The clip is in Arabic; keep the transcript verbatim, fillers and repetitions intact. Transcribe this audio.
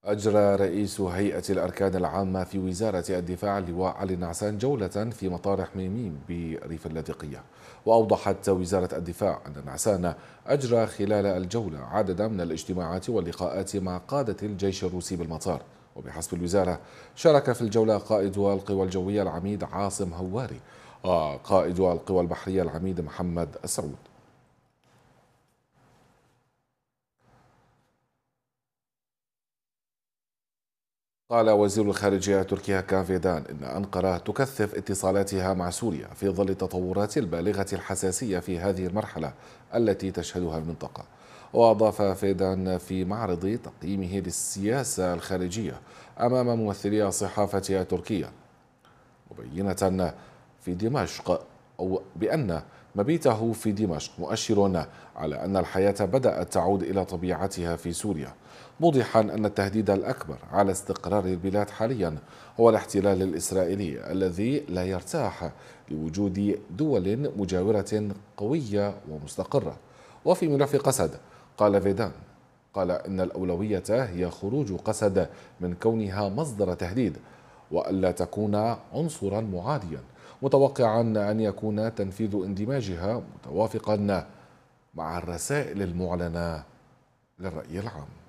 أجرى رئيس هيئة الأركان العامة في وزارة الدفاع اللواء علي نعسان جولة في مطار حميميم بريف اللاذقية. وأوضحت وزارة الدفاع أن نعسان أجرى خلال الجولة عددا من الاجتماعات واللقاءات مع قادة الجيش الروسي بالمطار. وبحسب الوزارة شارك في الجولة قائد القوى الجوية العميد عاصم هواري وقائد القوى البحرية العميد محمد السعود. قال وزير الخارجية تركيا هاكان فيدان إن أنقرة تكثف اتصالاتها مع سوريا في ظل التطورات البالغة الحساسية في هذه المرحلة التي تشهدها المنطقة. وأضاف فيدان في معرض تقييمه للسياسة الخارجية أمام ممثلي الصحافة التركية مبينة في دمشق أو بأن مبيته في دمشق مؤشر على أن الحياة بدأت تعود إلى طبيعتها في سوريا، موضحا أن التهديد الأكبر على استقرار البلاد حاليا هو الاحتلال الإسرائيلي الذي لا يرتاح لوجود دول مجاورة قوية ومستقرة. وفي ملف قسد قال فيدان قال إن الأولوية هي خروج قسد من كونها مصدر تهديد وألا تكون عنصرا معاديا، متوقعا أن يكون تنفيذ اندماجها متوافقا مع الرسائل المعلنة للرأي العام.